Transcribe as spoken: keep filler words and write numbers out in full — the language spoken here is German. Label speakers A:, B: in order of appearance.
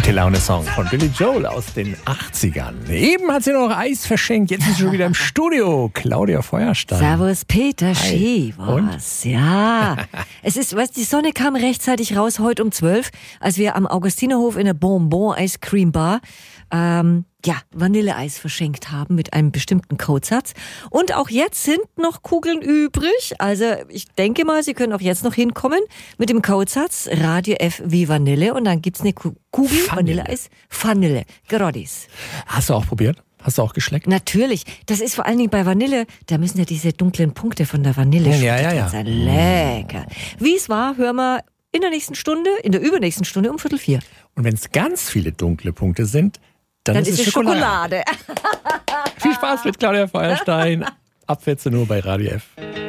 A: Gute Laune-Song von Billy Joel aus den achtzigern. Eben hat sie noch Eis verschenkt, jetzt ist sie schon wieder im Studio. Claudia Feuerstein.
B: Servus Peter
A: Hi.
B: Schievers. Ja, es ist, weißt, die Sonne kam rechtzeitig raus heute um zwölf, als wir am Augustinerhof in der Bonbon Ice Cream Bar ähm, ja, Vanilleeis verschenkt haben mit einem bestimmten Codesatz. Und auch jetzt sind noch Kugeln übrig. Also ich denke mal, Sie können auch jetzt noch hinkommen mit dem Codesatz Radio F wie Vanille und dann gibt's eine Kugel
A: Vanille.
B: Vanilleeis. Vanille. Grodis.
A: Hast du auch probiert? Hast du auch geschleckt?
B: Natürlich. Das ist vor allen Dingen bei Vanille, da müssen ja diese dunklen Punkte von der Vanille
A: Ja, ja, ja.
B: sein. Lecker. Wie es war, hören wir in der nächsten Stunde, in der übernächsten Stunde um Viertel vier.
A: Und wenn es ganz viele dunkle Punkte sind, dann,
B: Dann
A: ist,
B: ist
A: es
B: es
A: Schokolade.
B: Schokolade.
A: Viel Spaß mit Claudia Feuerstein. Ab vierzehn Uhr bei Radio F.